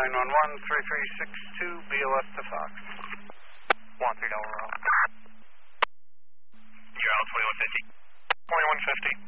911, 3362, BOS to Fox. 13 overall. You're out 2150. 2150.